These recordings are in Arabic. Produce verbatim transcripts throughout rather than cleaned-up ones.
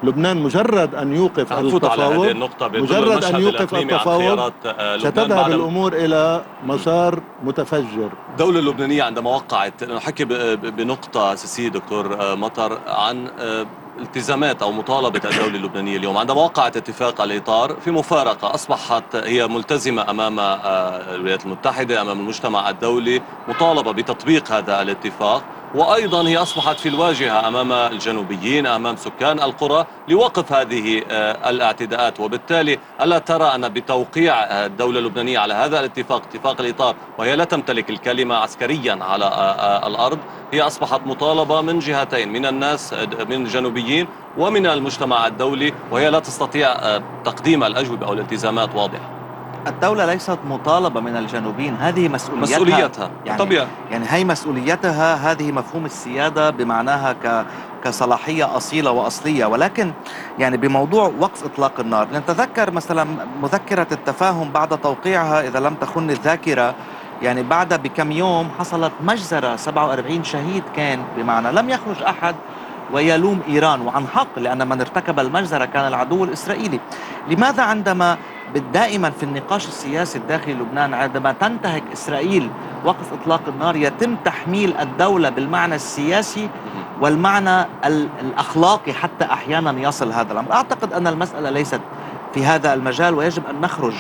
لبنان مجرد أن يوقف التفاوض، مجرد أن يوقف التفاوض ستذهب الأمور إلى مسار متفجر. الدولة اللبنانية عندما وقعت، نحكي بنقطة سيسي دكتور مطر عن التزامات أو مطالبة الدولة اللبنانية اليوم، عندما وقعت اتفاق الإطار في مفارقة أصبحت هي ملتزمة أمام الولايات المتحدة، أمام المجتمع الدولي، مطالبة بتطبيق هذا الاتفاق، وأيضا هي أصبحت في الواجهة أمام الجنوبيين، أمام سكان القرى لوقف هذه الاعتداءات. وبالتالي ألا ترى أن بتوقيع الدولة اللبنانية على هذا الاتفاق، اتفاق الإطار، وهي لا تمتلك الكلمة عسكريا على الأرض، هي أصبحت مطالبة من جهتين، من الناس من الجنوبيين ومن المجتمع الدولي، وهي لا تستطيع تقديم الأجوبة أو الالتزامات واضحة؟ الدولة ليست مطالبة من الجنوبيين، هذه مسؤوليتها. مسؤوليتها يعني طبيعي. يعني هي مسؤوليتها، هذه مفهوم السيادة بمعناها ك كصلاحية أصيلة وأصلية. ولكن يعني بموضوع وقف إطلاق النار، نتذكر مثلا مذكرة التفاهم بعد توقيعها إذا لم تخن الذاكرة، يعني بعد بكم يوم حصلت مجزرة، سبعة وأربعين شهيد كان، بمعنى لم يخرج أحد ويلوم إيران، وعن حق، لأن من ارتكب المجزرة كان العدو الإسرائيلي. لماذا عندما دائما في النقاش السياسي الداخلي لبنان عندما تنتهك إسرائيل وقف إطلاق النار يتم تحميل الدولة بالمعنى السياسي والمعنى الأخلاقي حتى أحيانا يصل هذا الأمر؟ أعتقد أن المسألة ليست في هذا المجال، ويجب أن نخرج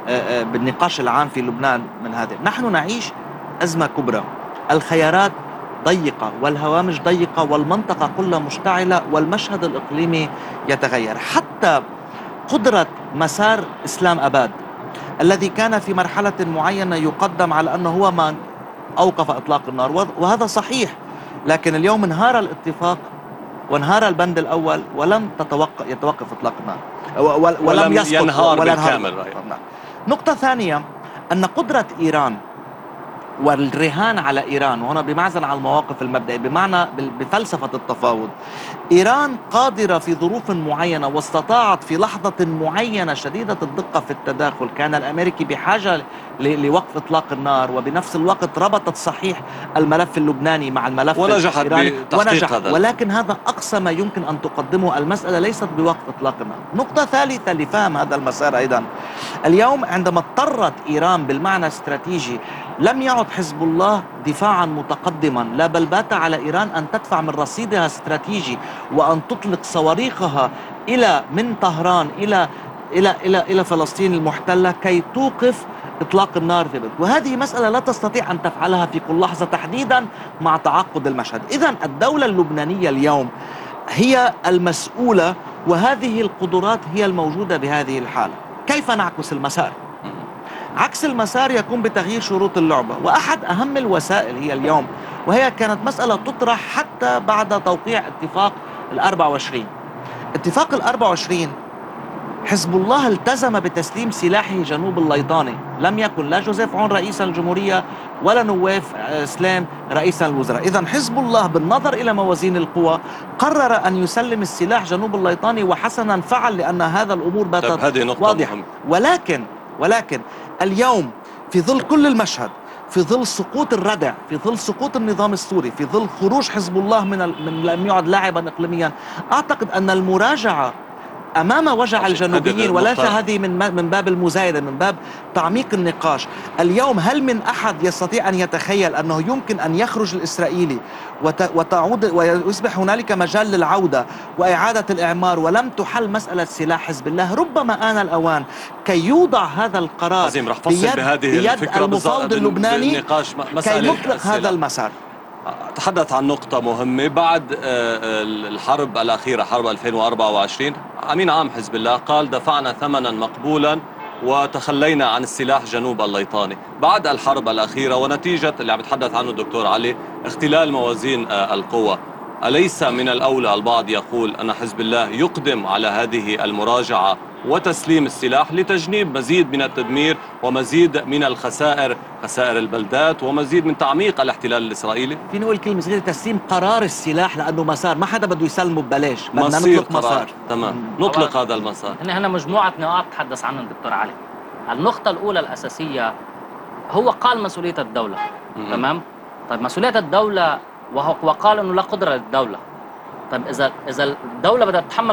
بالنقاش العام في لبنان من هذا. نحن نعيش أزمة كبرى، الخيارات ضيقة والهوامش ضيقة والمنطقة كلها مشتعلة والمشهد الإقليمي يتغير. حتى قدرة مسار إسلام أباد الذي كان في مرحلة معينة يقدم على أنه هو من أوقف إطلاق النار، وهذا صحيح، لكن اليوم انهار الاتفاق وانهار البند الأول ولم تتوقف يتوقف إطلاق النار، ولم, ولم يسقط ينهار بالكامل. نقطة ثانية، أن قدرة إيران والرهان على إيران، وهنا بمعزل عن المواقف المبدئية بمعنى بفلسفة التفاوض، إيران قادرة في ظروف معينة واستطاعت في لحظة معينة شديدة الدقة في التداخل، كان الأمريكي بحاجة لوقف إطلاق النار، وبنفس الوقت ربطت صحيح الملف اللبناني مع الملف ونجحت الإيراني ونجح هذا. ولكن هذا أقصى ما يمكن أن تقدمه. المسألة ليست بوقف إطلاق النار. نقطة ثالثة لفهم هذا المسار أيضا، اليوم عندما اضطرت إيران بالمعنى الاستراتيجي، لم يعد حزب الله دفاعا متقدما، لا بل بات على إيران أن تدفع من رصيدها الاستراتيجي وأن تطلق صواريخها إلى من طهران إلى إلى إلى إلى فلسطين المحتلة كي توقف إطلاق النار في بلد. وهذه مسألة لا تستطيع أن تفعلها في كل لحظة، تحديدا مع تعقد المشهد. إذن الدولة اللبنانية اليوم هي المسؤولة، وهذه القدرات هي الموجودة بهذه الحالة. كيف نعكس المسار؟ عكس المسار يكون بتغيير شروط اللعبة، وأحد أهم الوسائل هي اليوم، وهي كانت مسألة تطرح حتى بعد توقيع اتفاق الأربع وعشرين. اتفاق الأربع وعشرين حزب الله التزم بتسليم سلاحه جنوب الليطاني، لم يكن لا جوزيف عون رئيس الجمهورية ولا نواف سلام رئيس الوزراء. إذن حزب الله بالنظر إلى موازين القوى قرر أن يسلم السلاح جنوب الليطاني، وحسنا فعل، لأن هذا الأمور باتت واضحة. ولكن ولكن اليوم في ظل كل المشهد، في ظل سقوط الردع، في ظل سقوط النظام السوري، في ظل خروج حزب الله من من لم يعد لاعبا اقليميا، اعتقد ان المراجعه امام وجع الجنوبيين، وليس هذه من من باب المزايده، من باب تعميق النقاش. اليوم هل من احد يستطيع ان يتخيل انه يمكن ان يخرج الاسرائيلي وتعود ويصبح هنالك مجال للعوده واعاده الاعمار ولم تحل مساله سلاح حزب الله؟ ربما آن الاوان كي يوضع هذا القرار عظيم. رح فصل بهذه بيد المفاوض اللبناني كي نطلق هذا المسار. تحدث عن نقطة مهمة بعد الحرب الأخيرة، حرب ألفين وأربعة وعشرين، أمين عام حزب الله قال دفعنا ثمنا مقبولا وتخلينا عن السلاح جنوب الليطاني. بعد الحرب الأخيرة ونتيجة اللي عم يتحدث عنه الدكتور علي اختلال موازين القوى، أليس من الأولى، البعض يقول أن حزب الله يقدم على هذه المراجعة وتسليم السلاح لتجنيب مزيد من التدمير ومزيد من الخسائر، خسائر البلدات، ومزيد من تعميق الاحتلال الإسرائيلي؟ في نقول كلمة صغيرة، تسليم قرار السلاح، لأنه مسار ما حدا بده يسلمه ببلاش، بدنا نطلق مسار. تمام، نطلق هذا المسار. هنا مجموعة نقاط تحدث عنها الدكتور علي. النقطة الأولى الأساسية، هو قال مسؤولية الدولة. تمام؟ طيب مسؤولية الدولة، وقال أنه لا قدرة للدولة. طيب إذا إذا الدولة بدها تتحمل